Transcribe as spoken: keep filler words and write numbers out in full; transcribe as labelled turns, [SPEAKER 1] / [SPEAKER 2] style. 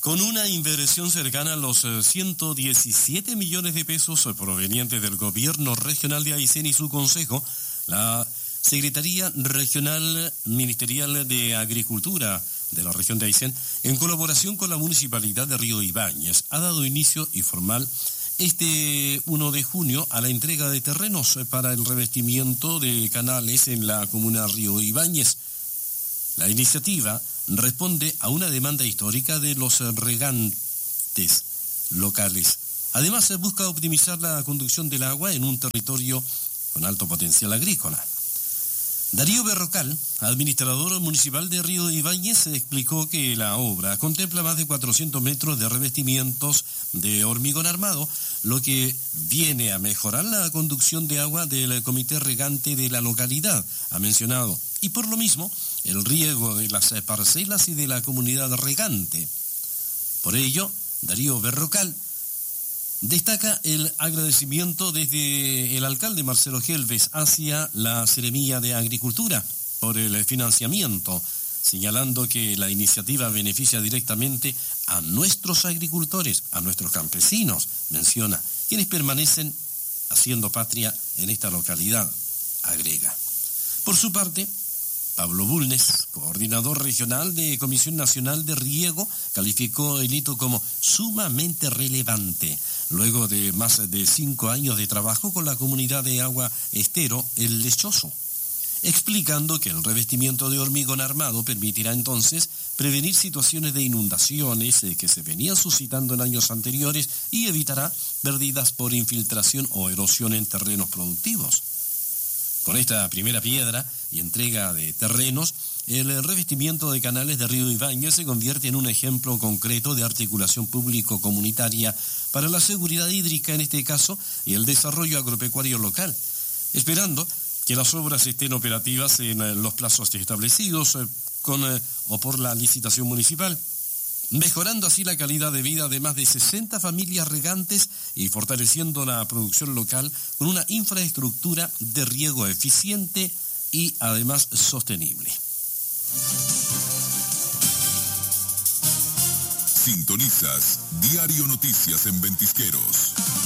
[SPEAKER 1] Con una inversión cercana a los ciento diecisiete millones de pesos provenientes del gobierno regional de Aysén y su consejo, la Secretaría Regional Ministerial de Agricultura de la región de Aysén, en colaboración con la Municipalidad de Río Ibáñez, ha dado inicio y formal este primero de junio a la entrega de terrenos para el revestimiento de canales en la comuna de Río Ibáñez. La iniciativa responde a una demanda histórica de los regantes locales. Además, se busca optimizar la conducción del agua en un territorio con alto potencial agrícola. Darío Berrocal, administrador municipal de Río Ibáñez, explicó que la obra contempla más de cuatrocientos metros de revestimientos de hormigón armado, lo que viene a mejorar la conducción de agua del comité regante de la localidad, ha mencionado, y por lo mismo el riego de las parcelas y de la comunidad regante. Por ello, Darío Berrocal destaca el agradecimiento desde el alcalde Marcelo Gelves hacia la Seremía de Agricultura por el financiamiento, señalando que la iniciativa beneficia directamente a nuestros agricultores, a nuestros campesinos, menciona, quienes permanecen haciendo patria en esta localidad, agrega. Por su parte, Pablo Bulnes, coordinador regional de Comisión Nacional de Riego, calificó el hito como sumamente relevante, luego de más de cinco años de trabajo con la comunidad de agua estero El Lechoso, explicando que el revestimiento de hormigón armado permitirá entonces prevenir situaciones de inundaciones que se venían suscitando en años anteriores y evitará pérdidas por infiltración o erosión en terrenos productivos. Con esta primera piedra y entrega de terrenos, el revestimiento de canales de Río Ibáñez se convierte en un ejemplo concreto de articulación público-comunitaria para la seguridad hídrica en este caso y el desarrollo agropecuario local, esperando que las obras estén operativas en los plazos establecidos con o por la licitación municipal, mejorando así la calidad de vida de más de sesenta familias regantes y fortaleciendo la producción local con una infraestructura de riego eficiente y además sostenible.
[SPEAKER 2] Sintonizas Diario Noticias en Ventisqueros.